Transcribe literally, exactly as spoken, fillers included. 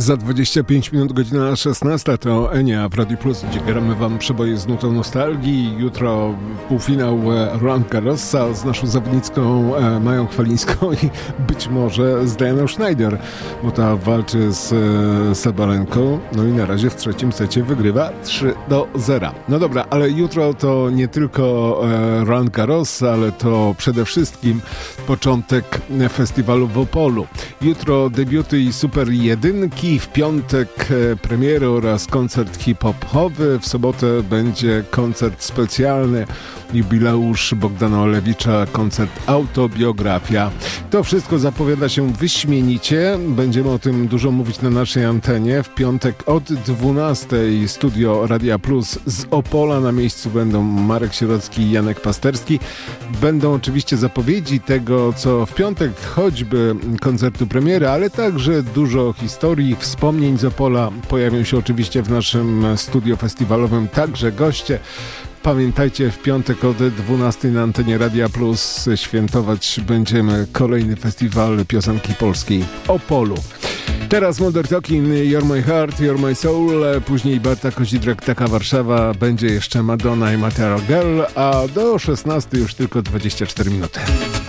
Za dwadzieścia pięć minut, godzina szesnasta, to Enia w Radio Plus, gdzie gramy wam przeboje z nutą nostalgii. Jutro półfinał Roland Garrosa z naszą zawodnicką Mają Chwalińską i być może z Dianą Schneider, bo ta walczy z Sabalenką. No i na razie w trzecim secie wygrywa trzy do zera. No dobra, ale jutro to nie tylko Roland Garros, ale to przede wszystkim początek festiwalu w Opolu. Jutro debiuty i super jedynki, w piątek premiery oraz koncert hip-hopowy, w sobotę będzie koncert specjalny, jubileusz Bogdana Olewicza, koncert autobiografia. To wszystko zapowiada się wyśmienicie. Będziemy o tym dużo mówić na naszej antenie. W piątek od dwunastej studio Radia Plus z Opola. Na miejscu będą Marek Sierocki i Janek Pasterski. Będą oczywiście zapowiedzi tego, co w piątek, choćby koncertu premiery, ale także dużo historii, wspomnień z Opola. Pojawią się oczywiście w naszym studio festiwalowym także goście. Pamiętajcie, w piątek od dwunastej na antenie Radia Plus świętować będziemy kolejny festiwal piosenki polskiej w Opolu. Teraz Modern Talking, You're My Heart, You're My Soul, później Barta Kozidrak, Taka Warszawa, będzie jeszcze Madonna i Material Girl, a do szesnastej już tylko dwadzieścia cztery minuty.